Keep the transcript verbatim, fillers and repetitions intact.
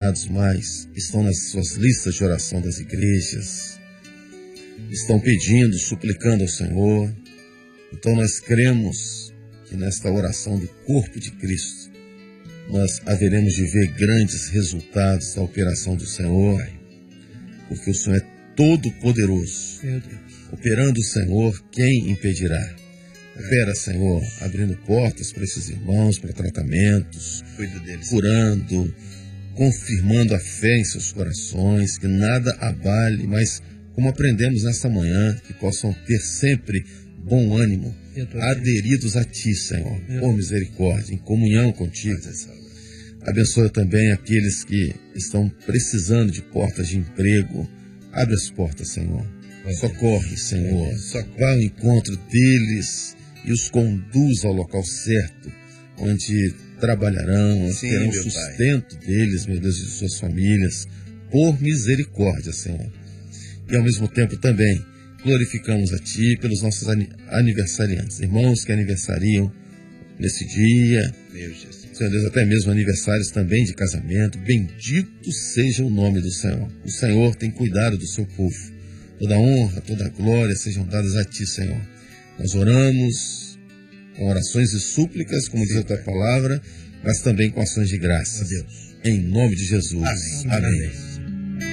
necessitados mais estão nas suas listas de oração das igrejas, estão pedindo, suplicando ao Senhor. Então nós cremos que nesta oração do corpo de Cristo, nós haveremos de ver grandes resultados da operação do Senhor, porque o Senhor é todo poderoso. Operando o Senhor, quem impedirá? Opera, Senhor, abrindo portas para esses irmãos, para tratamentos, curando, confirmando a fé em seus corações, que nada abale, mas como aprendemos nesta manhã, que possam ter sempre bom ânimo, aderidos a Ti, Senhor, por misericórdia, em comunhão contigo. Abençoa também aqueles que estão precisando de portas de emprego. Abre as portas, Senhor. Socorre, Senhor. Vá ao encontro deles e os conduz ao local certo, onde trabalharão, onde terão o sustento deles, meu Deus, e de suas famílias, por misericórdia, Senhor. E ao mesmo tempo também glorificamos a Ti pelos nossos aniversariantes, irmãos que aniversariam nesse dia, meu Jesus. Senhor Deus, até mesmo aniversários também de casamento. Bendito seja o nome do Senhor. O Senhor tem cuidado do seu povo. Toda honra, toda glória sejam dadas a Ti, Senhor. Nós oramos com orações e súplicas, como diz a Tua palavra, mas também com ações de graça. Deus. Em nome de Jesus. Amém. Amém. Amém.